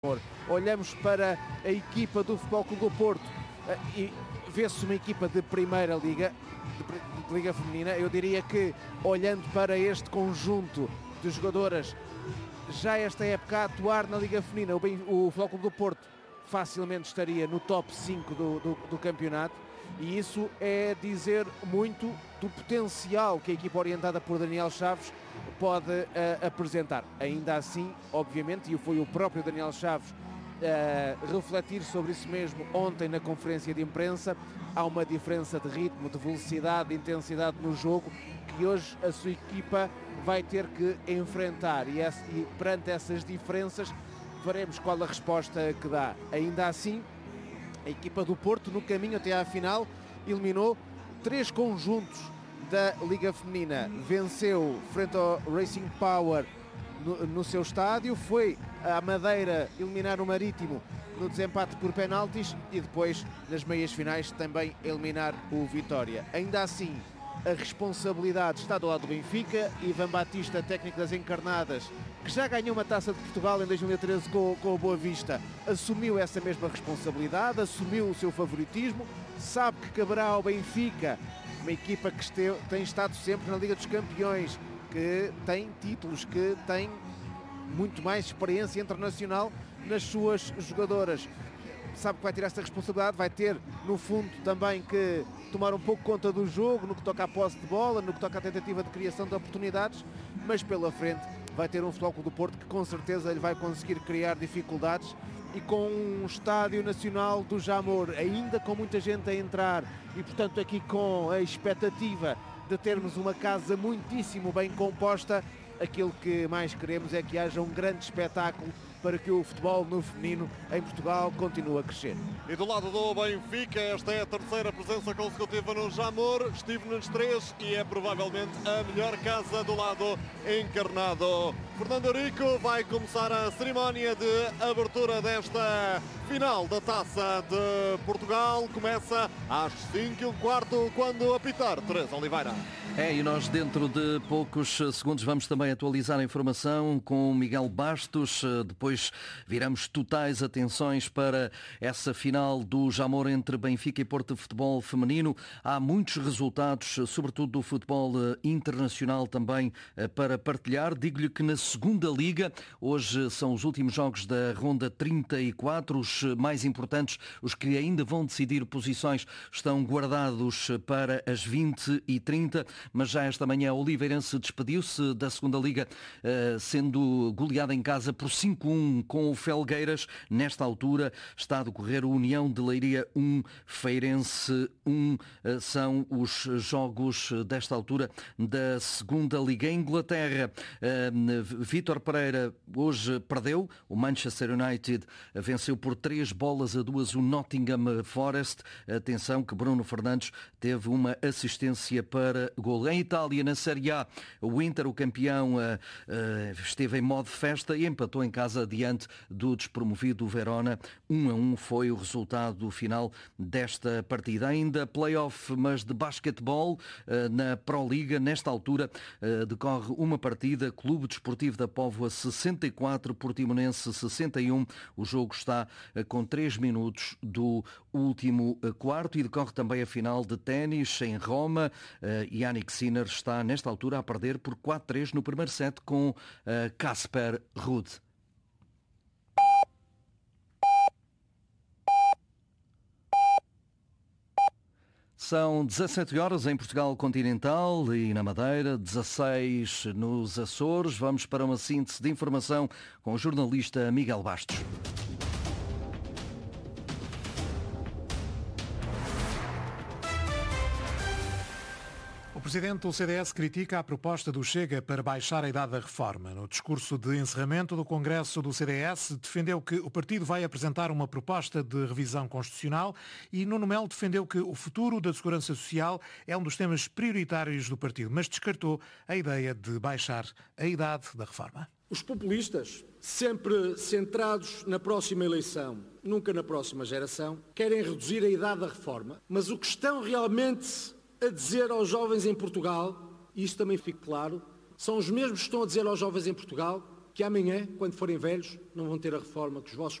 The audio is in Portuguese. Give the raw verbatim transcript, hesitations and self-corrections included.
Olhamos para a equipa do Futebol Clube do Porto e vê-se uma equipa de Primeira Liga, de, de Liga Feminina. Eu diria que, olhando para este conjunto de jogadoras, já esta época a atuar na Liga Feminina, o, o Futebol Clube do Porto facilmente estaria no top cinco do, do, do campeonato, e isso é dizer muito do potencial que a equipa orientada por Daniel Chaves pode uh, apresentar. Ainda assim, obviamente, e foi o próprio Daniel Chaves uh, refletir sobre isso mesmo ontem na conferência de imprensa, há uma diferença de ritmo, de velocidade, de intensidade no jogo que hoje a sua equipa vai ter que enfrentar, e, esse, e perante essas diferenças veremos qual a resposta que dá. Ainda assim, a equipa do Porto, no caminho até à final, eliminou três conjuntos da Liga Feminina. Venceu frente ao Racing Power no, no seu estádio, foi à Madeira eliminar o Marítimo no desempate por penaltis e depois, nas meias finais, também eliminar o Vitória. Ainda assim, a responsabilidade está do lado do Benfica. Ivan Batista, técnico das Encarnadas, que já ganhou uma Taça de Portugal em dois mil e treze com, com o Boa Vista, assumiu essa mesma responsabilidade, assumiu o seu favoritismo, sabe que caberá ao Benfica, uma equipa que esteve, tem estado sempre na Liga dos Campeões, que tem títulos, que tem muito mais experiência internacional nas suas jogadoras. Sabe que vai ter essa responsabilidade, vai ter, no fundo, também que tomar um pouco conta do jogo, no que toca à posse de bola, no que toca à tentativa de criação de oportunidades, mas pela frente vai ter um Futebol Clube do Porto que com certeza ele vai conseguir criar dificuldades, e com um estádio nacional do Jamor ainda com muita gente a entrar, e portanto aqui com a expectativa de termos uma casa muitíssimo bem composta, aquilo que mais queremos é que haja um grande espetáculo para que o futebol no feminino em Portugal continue a crescer. E do lado do Benfica, esta é a terceira presença consecutiva no Jamor. Estive nos três e é provavelmente a melhor casa do lado encarnado. Fernando Eurico vai começar a cerimónia de abertura desta final da Taça de Portugal. Começa às cinco e um quarto, quando apitar Teresa Oliveira. É, e nós dentro de poucos segundos vamos também atualizar a informação com Miguel Bastos. Depois viramos totais atenções para essa final do Jamor entre Benfica e Porto de Futebol Feminino. Há muitos resultados, sobretudo do futebol internacional também para partilhar. Digo-lhe que na segunda liga, hoje são os últimos jogos da ronda trinta e quatro, os mais importantes, os que ainda vão decidir posições, estão guardados para as vinte e trinta. Mas já esta manhã o Oliveirense despediu-se da segunda liga, sendo goleado em casa por cinco a um com o Felgueiras. Nesta altura está a decorrer o União de Leiria um, Feirense um. São os jogos desta altura da segunda liga. Em Inglaterra, Vítor Pereira hoje perdeu. O Manchester United venceu por três bolas a duas o Nottingham Forest. Atenção que Bruno Fernandes teve uma assistência para gol. Em Itália, na Série A, o Inter, o campeão, esteve em modo festa e empatou em casa diante do despromovido Verona. um a um foi o resultado final desta partida. Ainda play-off, mas de basquetebol, na Pro Liga. Nesta altura decorre uma partida. Clube Desportivo da Póvoa sessenta e quatro, Portimonense sessenta e um. O jogo está com três minutos do último quarto, e decorre também a final de ténis em Roma. Yannick Sinner está nesta altura a perder por quatro a três no primeiro set com Casper Ruud. São dezassete horas em Portugal continental e na Madeira, dezasseis nos Açores. Vamos para uma síntese de informação com o jornalista Miguel Bastos. O presidente do C D S critica a proposta do Chega para baixar a idade da reforma. No discurso de encerramento do Congresso do C D S, defendeu que o partido vai apresentar uma proposta de revisão constitucional, e Nuno Melo defendeu que o futuro da segurança social é um dos temas prioritários do partido, mas descartou a ideia de baixar a idade da reforma. Os populistas, sempre centrados na próxima eleição, nunca na próxima geração, querem reduzir a idade da reforma, mas o que estão realmente a dizer aos jovens em Portugal, e isto também fique claro, são os mesmos que estão a dizer aos jovens em Portugal que que amanhã, quando forem velhos, não vão ter a reforma que os vossos